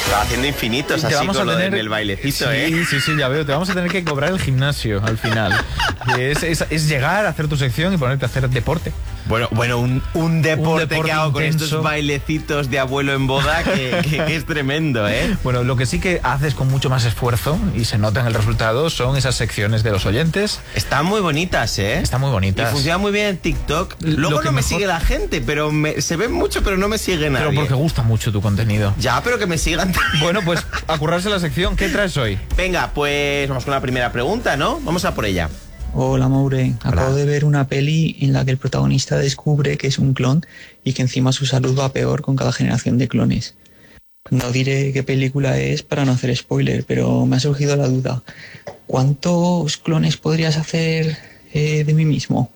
Estaba haciendo infinitos así con lo del bailecito, Sí, ya veo. Te vamos a tener que cobrar el gimnasio al final. Es llegar a hacer tu sección y ponerte a hacer deporte. Bueno, un deporte que hago intenso. con estos bailecitos de abuelo en boda que es tremendo, ¿eh? Bueno, lo que sí que haces con mucho más esfuerzo y se nota en el resultado son esas secciones de los oyentes. Están muy bonitas, ¿eh? Están muy bonitas. Y funciona muy bien en TikTok. Luego no me sigue la gente, pero se ven mucho, pero no me sigue nadie. Pero porque gusta mucho tu contenido. Ya, pero que me sigan también. Bueno, pues a currarse la sección. ¿Qué traes hoy? Venga, pues vamos con la primera pregunta, ¿no? Vamos a por ella. Hola Maure, acabo de ver una peli en la que el protagonista descubre que es un clon y que encima su salud va peor con cada generación de clones. No diré qué película es para no hacer spoiler, pero me ha surgido la duda. ¿Cuántos clones podrías hacer de mí mismo?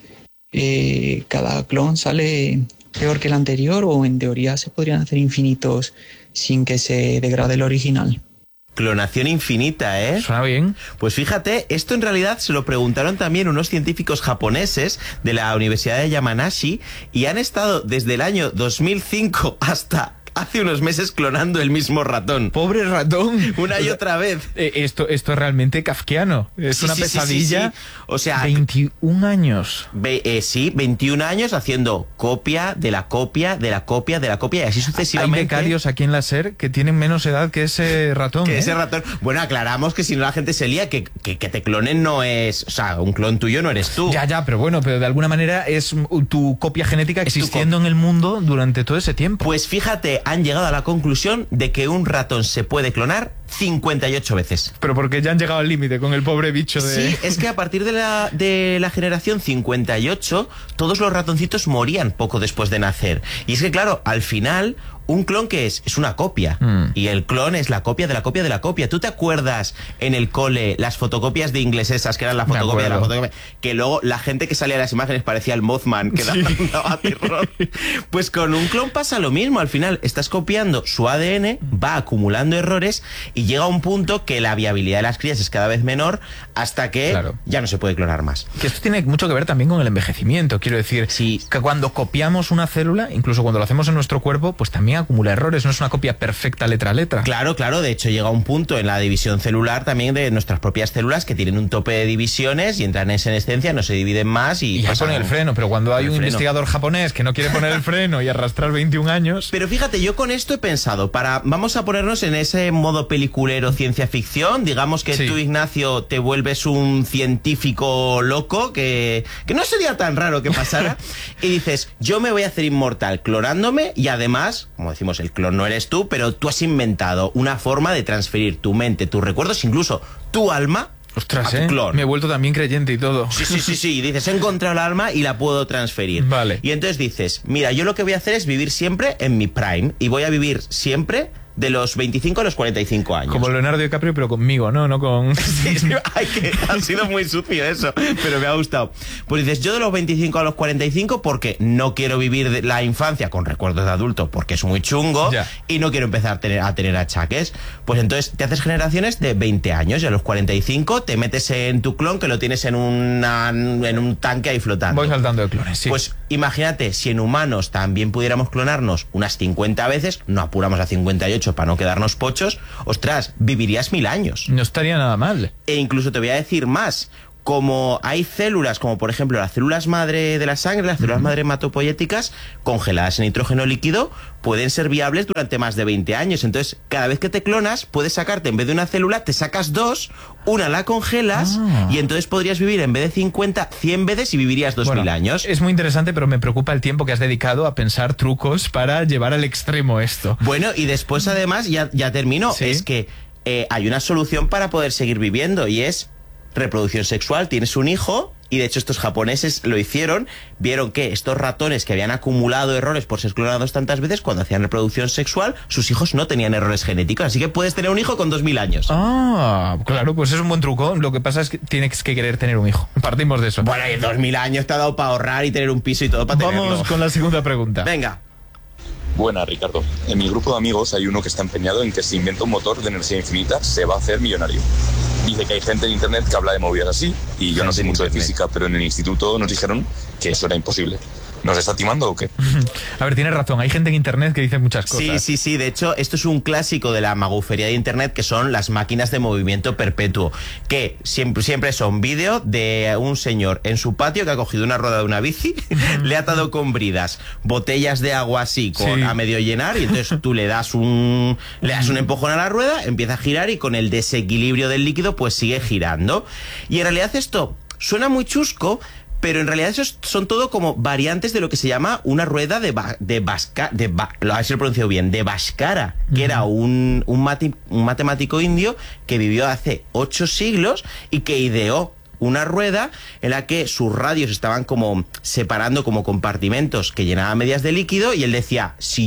¿Cada clon sale peor que el anterior o en teoría se podrían hacer infinitos sin que se degrade el original? Clonación infinita, ¿eh? Suena bien. Pues fíjate, esto en realidad se lo preguntaron también unos científicos japoneses de la Universidad de Yamanashi y han estado desde el año 2005 hasta hace unos meses clonando el mismo ratón. Pobre ratón. Una y otra vez. Esto es realmente kafkiano. Es una pesadilla. Sí. O sea, 21 años. 21 años haciendo copia de la copia de la copia de la copia y así sucesivamente. Hay becarios aquí en la SER que tienen menos edad que ese ratón. Ese ratón. Bueno, aclaramos que si no la gente se lía, que te clonen no es... O sea, un clon tuyo no eres tú. Ya, pero bueno, pero de alguna manera es tu copia genética existiendo en el mundo durante todo ese tiempo. Pues fíjate, han llegado a la conclusión de que un ratón se puede clonar 58 veces. Pero porque ya han llegado al límite con el pobre bicho de... Sí, es que a partir de la generación 58, todos los ratoncitos morían poco después de nacer. Y es que, claro, al final... ¿Un clon qué es? Es una copia. Y el clon es la copia de la copia de la copia. ¿Tú te acuerdas en el cole las fotocopias de inglés esas que eran la fotocopia de la fotocopia? Que luego la gente que salía de las imágenes parecía el Mothman, que daba terror. Pues con un clon pasa lo mismo. Al final estás copiando su ADN, va acumulando errores y llega a un punto que la viabilidad de las crías es cada vez menor hasta que ya no se puede clonar más. Que esto tiene mucho que ver también con el envejecimiento. Quiero decir, que cuando copiamos una célula, incluso cuando lo hacemos en nuestro cuerpo, pues también acumula errores, no es una copia perfecta letra a letra. Claro, de hecho llega un punto en la división celular también de nuestras propias células que tienen un tope de divisiones y entran en senescencia, no se dividen más y ya ponen el freno, pero cuando hay un investigador japonés que no quiere poner el freno y arrastrar 21 años... Pero fíjate, yo con esto he pensado, vamos a ponernos en ese modo peliculero ciencia ficción, digamos que tú, Ignacio, te vuelves un científico loco, que no sería tan raro que pasara, y dices, yo me voy a hacer inmortal clonándome y además... Como decimos, el clon no eres tú, pero tú has inventado una forma de transferir tu mente, tus recuerdos, incluso tu alma. Ostras, me he vuelto también creyente y todo. Sí. Y dices, he encontrado el alma y la puedo transferir. Vale. Y entonces dices, mira, yo lo que voy a hacer es vivir siempre en mi prime y voy a vivir siempre de los 25 a los 45 años. Como Leonardo DiCaprio, pero conmigo, ¿no? No con... Sí, ha sido muy sucio eso, pero me ha gustado. Pues dices, yo de los 25 a los 45 porque no quiero vivir la infancia con recuerdos de adulto porque es muy chungo y no quiero empezar a tener achaques. Pues entonces te haces generaciones de 20 años y a los 45 te metes en tu clon que lo tienes en un tanque ahí flotando. Voy saltando de clones, sí. Pues imagínate, si en humanos también pudiéramos clonarnos unas 50 veces, no apuramos a 58 para no quedarnos pochos, ostras, vivirías 1000 años. No estaría nada mal. E incluso te voy a decir más, como hay células, como por ejemplo las células madre de la sangre, las células madre hematopoyéticas, congeladas en nitrógeno líquido, pueden ser viables durante más de 20 años. Entonces, cada vez que te clonas, puedes sacarte, en vez de una célula, te sacas dos, una la congelas y entonces podrías vivir en vez de 50, 100 veces y vivirías 2000 años. Es muy interesante, pero me preocupa el tiempo que has dedicado a pensar trucos para llevar al extremo esto. Bueno, y después además, ya terminó, es que hay una solución para poder seguir viviendo y es reproducción sexual. Tienes un hijo y de hecho estos japoneses lo hicieron, vieron que estos ratones que habían acumulado errores por ser clonados tantas veces, cuando hacían reproducción sexual, sus hijos no tenían errores genéticos, así que puedes tener un hijo con 2000 años. Ah, claro, pues es un buen truco. Lo que pasa es que tienes que querer tener un hijo. Partimos de eso. Bueno, y 2000 años te ha dado para ahorrar y tener un piso y todo para tenerlo. Vamos con la segunda pregunta. Venga. Buena, Ricardo. En mi grupo de amigos hay uno que está empeñado en que si inventa un motor de energía infinita se va a hacer millonario. Dice que hay gente en internet que habla de movidas así y yo no sé mucho de física, pero en el instituto nos dijeron que eso era imposible. ¿Nos está timando o qué? A ver, tienes razón, hay gente en internet que dice muchas cosas. Sí, de hecho, esto es un clásico de la magufería de internet, que son las máquinas de movimiento perpetuo, que siempre son vídeo de un señor en su patio que ha cogido una rueda de una bici, le ha atado con bridas botellas de agua así a medio llenar, y entonces tú le das un empujón a la rueda, empieza a girar y con el desequilibrio del líquido pues sigue girando. Y en realidad esto suena muy chusco, pero en realidad esos son todo como variantes de lo que se llama una rueda de Bhaskara, a ver si lo pronuncio bien, de Bhaskara, que era un matemático indio que vivió hace 8 siglos y que ideó una rueda en la que sus radios estaban como separando como compartimentos que llenaban medias de líquido, y él decía, si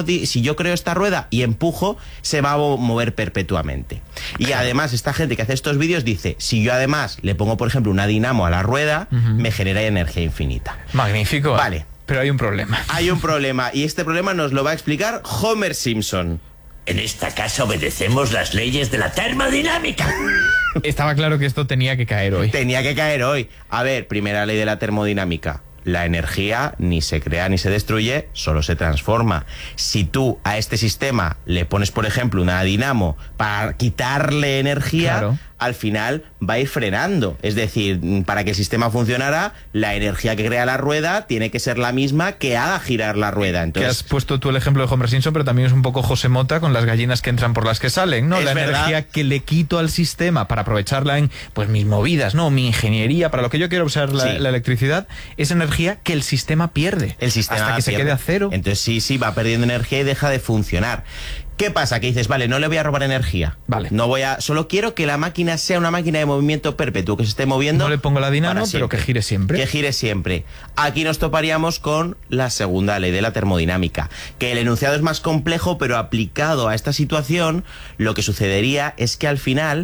yo creo esta rueda y empujo, se va a mover perpetuamente. Y además esta gente que hace estos vídeos dice, si yo además le pongo por ejemplo una dinamo a la rueda, me genera energía infinita. Magnífico. Vale. Pero hay un problema. Hay un problema, y este problema nos lo va a explicar Homer Simpson. En esta casa obedecemos las leyes de la termodinámica. Estaba claro que esto tenía que caer hoy. Tenía que caer hoy. A ver, primera ley de la termodinámica. La energía ni se crea ni se destruye, solo se transforma. Si tú a este sistema le pones, por ejemplo, una dinamo para quitarle energía, claro, al final va a ir frenando. Es decir, para que el sistema funcionara, la energía que crea la rueda tiene que ser la misma que haga girar la rueda. Entonces, que has puesto tú el ejemplo de Homer Simpson, pero también es un poco José Mota con las gallinas que entran por las que salen, ¿no? La energía que le quito al sistema para aprovecharla en pues mis movidas, ¿no? Mi ingeniería, para lo que yo quiero usar la electricidad, es energía que el sistema pierde. El sistema hasta que se quede a cero. Entonces sí, va perdiendo energía y deja de funcionar. ¿Qué pasa? Que dices, vale, no le voy a robar energía. Vale. Solo quiero que la máquina sea una máquina de movimiento perpetuo, que se esté moviendo. No le pongo la dinamo, pero que gire siempre. Que gire siempre. Aquí nos toparíamos con la segunda ley de la termodinámica, que el enunciado es más complejo, pero aplicado a esta situación, lo que sucedería es que al final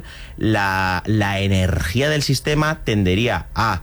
la energía del sistema tendería a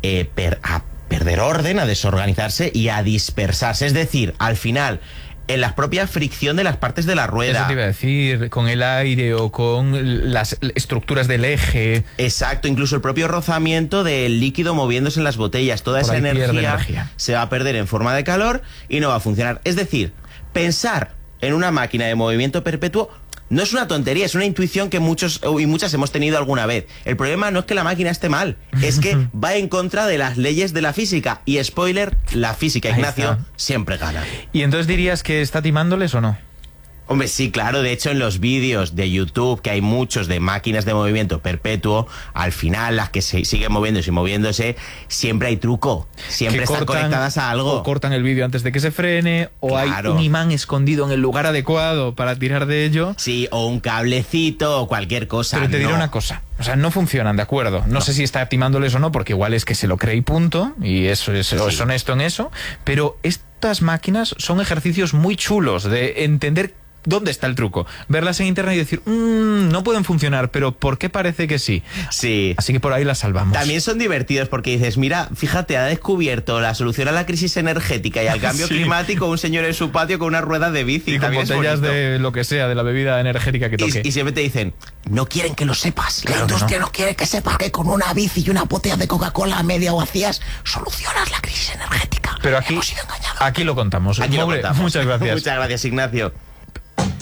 perder orden, a desorganizarse y a dispersarse. Es decir, al final, en la propia fricción de las partes de la rueda. Eso te iba a decir, con el aire o con las estructuras del eje. Exacto, incluso el propio rozamiento del líquido moviéndose en las botellas. Toda esa energía se va a perder en forma de calor y no va a funcionar. Es decir, pensar en una máquina de movimiento perpetuo no es una tontería, es una intuición que muchos y muchas hemos tenido alguna vez. El problema no es que la máquina esté mal, es que va en contra de las leyes de la física. Y spoiler, la física, Ignacio, siempre gana. ¿Y entonces dirías que está timándoles o no? Hombre, sí, claro. De hecho, en los vídeos de YouTube, que hay muchos de máquinas de movimiento perpetuo, al final, las que se siguen moviéndose y moviéndose, siempre hay truco. Siempre están conectadas a algo. O cortan el vídeo antes de que se frene, o hay un imán escondido en el lugar adecuado para tirar de ello. Sí, o un cablecito, o cualquier cosa. Pero te diré una cosa. O sea, no funcionan, ¿de acuerdo? No sé si está timándoles o no, porque igual es que se lo cree y punto, y eso es honesto en eso. Pero estas máquinas son ejercicios muy chulos de entender ¿dónde está el truco? Verlas en internet y decir, no pueden funcionar, pero ¿por qué parece que sí? Sí. Así que por ahí las salvamos. También son divertidos porque dices, mira, fíjate, ha descubierto la solución a la crisis energética y al cambio climático un señor en su patio con una rueda de bici. Y con botellas de lo que sea, de la bebida energética que toque. Y siempre te dicen, no quieren que lo sepas. Claro, la industria no quiere que sepas que con una bici y una botella de Coca-Cola medio vacías solucionas la crisis energética. Pero aquí lo contamos. Aquí lo contamos. Muchas gracias. Muchas gracias, Ignacio.